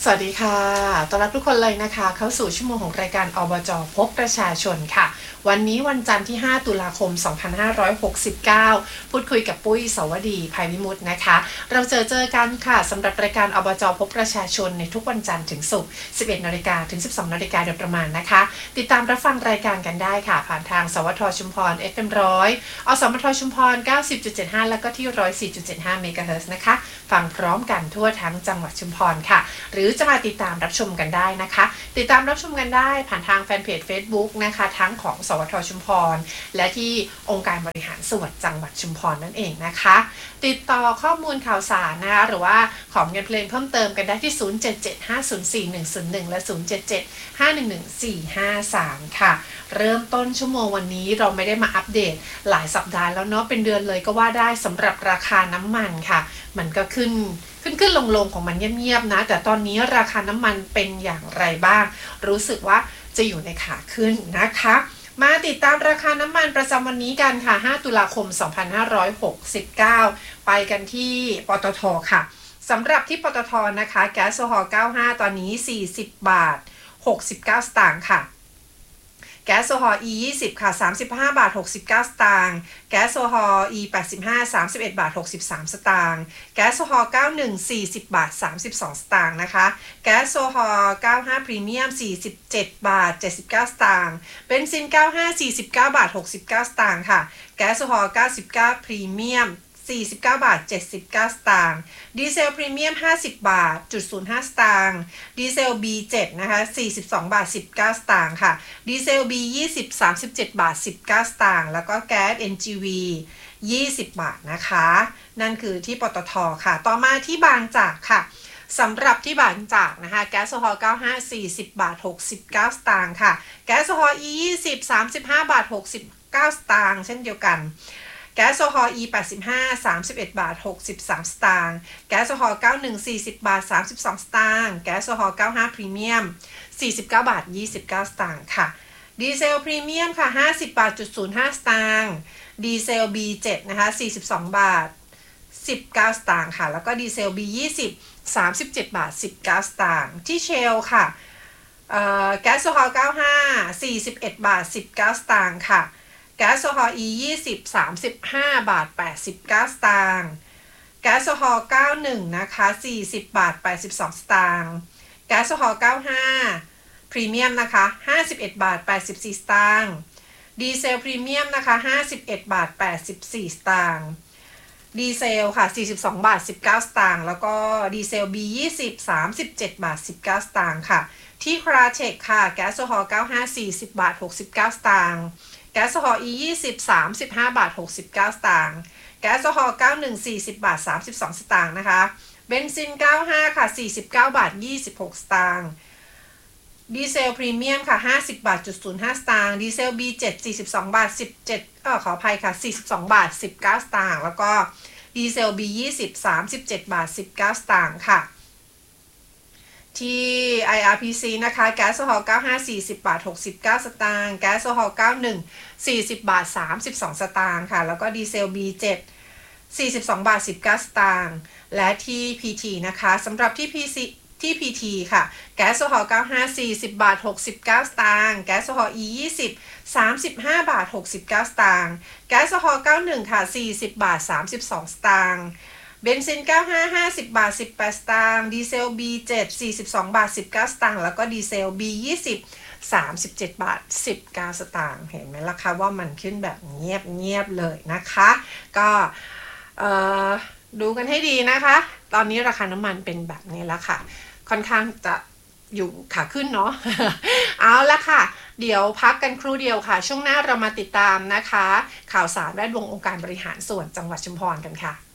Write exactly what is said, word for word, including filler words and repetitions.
สวัสดีค่ะต้อนรับทุกคนเลยนะคะเข้าสู่ชั่วโมงของรายการอบจ.พบประชาชนค่ะวันนี้วันจันทร์ที่ห้าตุลาคมสองพันห้าร้อยหกสิบเก้าพูดคุยกับปุ้ยสวดีภัยวิมุตตินะคะเราเจอเจอกันค่ะสำหรับรายการอบจ.พบประชาชนในทุกวันจันทร์ถึงศุกร์ สิบเอ็ดนาฬิกาถึง สิบสองนาฬิกาโดยประมาณนะคะติดตามรับฟังรายการกันได้ค่ะผ่านทางสวทชุมพร เอฟ เอ็ม หนึ่งร้อยอสมทชุมพร เก้าสิบจุดเจ็ดห้า แล้วก็ที่ หนึ่งร้อยสี่จุดเจ็ดห้า เมกะเฮิรตซ์นะคะฟังพร้อมกันทั่วทั้งจังหวัดชุมพรค่ะหรือจะมาติดตามรับชมกันได้นะคะติดตามรับชมกันได้ผ่านทางแฟนเพจ Facebook นะคะทั้งของสวทชุมพรและที่องค์การบริหารส่วนจังหวัดชุมพรนั่นเองนะคะติดต่อข้อมูลข่าวสารนะคะหรือว่าขอเงินเพลงเพิ่มเติมกันได้ที่ศูนย์ เจ็ด เจ็ด ห้า ศูนย์ สี่ หนึ่ง ศูนย์ หนึ่งและศูนย์ เจ็ด เจ็ด ห้า หนึ่ง หนึ่ง สี่ ห้า สามค่ะเริ่มต้นชั่วโมงวันนี้เราไม่ได้มาอัปเดตหลายสัปดาห์แล้วเนาะเป็นเดือนเลยก็ว่าได้สำหรับราคาน้ำมันค่ะมันก็ขึ้นขึ้นขึ้นลงลงของมันเงียบๆนะแต่ตอนนี้ราคาน้ำมันเป็นอย่างไรบ้างรู้สึกว่าจะอยู่ในขาขึ้นนะคะมาติดตามราคาน้ำมันประจำวันนี้กันค่ะห้าตุลาคมสองพันห้าร้อยหกสิบเก้าไปกันที่ปตท.ค่ะสำหรับที่ปตท.นะคะแก๊สโซฮอล์เก้าสิบห้าตอนนี้สี่สิบบาทหกสิบเก้าสตางค์ค่ะแก๊สโซฮอล์ อี ยี่สิบ ค่ะสามสิบห้าบาทหกสิบเก้าสตางค์แก๊สโซฮอล์ อี แปดสิบห้า สามสิบเอ็ดบาทหกสิบสามสตางค์แก๊สโซฮอล์ เก้าสิบเอ็ด สี่สิบบาทสามสิบสองสตางค์นะคะแก๊สโซฮอล์ เก้าสิบห้าพรีเมียมสี่สิบเจ็ดบาทเจ็ดสิบเก้าสตางค์เบนซินเก้าสิบห้า สี่สิบเก้าบาทหกสิบเก้าสตางค์ค่ะแก๊สโซฮอล์ เก้าสิบเก้าพรีเมียมสี่สิบเก้าบาทเจ็ดสิบเก้าสตางค์ดีเซลพรีเมียมห้าสิบบาทจุดศูนย์ห้าสตางค์ดีเซล บี เจ็ด นะคะสี่สิบสองบาทสิบเก้าสตางค์ค่ะดีเซล บี ยี่สิบ สามสิบเจ็ดบาทสิบเก้าสตางค์แล้วก็แก๊ส เอ็น จี วี ยี่สิบบาทนะคะนั่นคือที่ปตท.ค่ะต่อมาที่บางจากค่ะสำหรับที่บางจากนะคะแก๊สโซฮอล์เก้าสิบห้า สี่สิบบาทหกสิบเก้าสตางค์ค่ะแก๊สโซฮอล์ อี ยี่สิบ สามสิบห้าบาทหกสิบเก้าสตางค์เช่นเดียวกันแก๊สโซฮอล์ อี แปดสิบห้า สามสิบเอ็ดบาทหกสิบสามสตางค์แก๊สโซฮอล์ เก้าสิบเอ็ด สี่สิบบาทสามสิบสองสตางค์แก๊สโซฮอล์ เก้าสิบห้าพรีเมียมสี่สิบเก้าบาทยี่สิบเก้าสตางค์ค่ะดีเซลพรีเมียมค่ะห้าสิบบาทจุดศูนย์ห้าสตางค์ดีเซล บี เจ็ด นะคะสี่สิบสองบาทสิบเก้าสตางค์ค่ะแล้วก็ดีเซล บี ยี่สิบ สามสิบเจ็ดบาทสิบเก้าสตางค์ที่เชลค่ะเอ่อแก๊สโซฮอล์เก้าสิบห้า สี่สิบเอ็ดบาทสิบเก้าสตางค์ค่ะแก๊สโซฮอล์ อี ยี่สิบ สามสิบห้าบาทแปดสิบเก้าสตางค์แก๊สโซฮอล์เก้าสิบเอ็ดนะคะสี่สิบบาทแปดสิบสองสตางค์แก๊สโซฮอล์เก้าสิบห้าพรีเมียมนะคะห้าสิบเอ็ดบาทแปดสิบสี่สตางค์ดีเซลพรีเมียมนะคะห้าสิบเอ็ดบาทแปดสิบสี่สตางค์ดีเซลค่ะสี่สิบสองบาทสิบเก้าสตางค์แล้วก็ดีเซล บี ยี่สิบ สามสิบเจ็ดบาทสิบเก้าสตางค์ค่ะที่คราเทคค่ะแก๊สโซฮอล์เก้าสิบห้า สี่สิบบาทหกสิบเก้าสตางค์แก๊สโซฮอล์ อี ยี่สิบ สามสิบห้าบาทหกสิบเก้าสตางค์แก๊สโซฮอล์เก้าสิบเอ็ด สี่สิบบาทสามสิบสองสตางค์นะคะเบนซินเก้าสิบห้าค่ะสี่สิบเก้าบาทยี่สิบหกสตางค์ดีเซลพรีเมียมค่ะห้าสิบบาทจุดศูนย์ห้าสตางค์ดีเซล บี เจ็ด สี่สิบสองบาทสิบเจ็ดเอ่อขออภัยค่ะสี่สิบสองบาทสิบเก้าสตางค์แล้วก็ดีเซล บี ยี่สิบ สามสิบเจ็ดบาทสิบเก้าสตางค์ค่ะที่ ไอ อาร์ พี ซี นะคะแก๊สโซฮอล์เก้าสิบห้า สี่สิบบาทหกสิบเก้าสตางค์แก๊สโซฮอล์เก้าสิบเอ็ด สี่สิบบาทสามสิบสองสตางค์ค่ะแล้วก็ดีเซล บี เจ็ด สี่สิบสองบาทสิบเก้าสตางค์และที่ พี ที นะคะสำหรับที่ พี ซี ที่ พี ที ค่ะแก๊สโซฮอล์เก้าสิบห้า สี่สิบบาทหกสิบเก้าสตางค์แก๊สโซฮอล์ อี ยี่สิบ สามสิบห้าบาทหกสิบเก้าสตางค์แก๊สโซฮอล์เก้าสิบเอ็ดค่ะสี่สิบบาทสามสิบสองสตางค์เบนซินเก้าสิบห้า ห้าสิบบาทสิบแปดสตางค์ดีเซล บี เจ็ด สี่สิบสองบาทสิบเก้าสตางค์แล้วก็ดีเซล บี ยี่สิบ สามสิบเจ็ดบาทสิบเก้าสตางค์เห็นไหมล่ะคะว่ามันขึ้นแบบเงียบเงียบเลยนะคะก็เอ่อดูกันให้ดีนะคะตอนนี้ราคาน้ำมันเป็นแบบนี้แล้วค่ะค่อนข้างจะอยู่ขาขึ้นเนาะ เอาละค่ะเดี๋ยวพักกันครู่เดียวค่ะช่วงหน้าเรามาติดตามนะคะข่าวสารแวดวงองค์การบริหารส่วนจังหวัดชุมพรกันค่ะ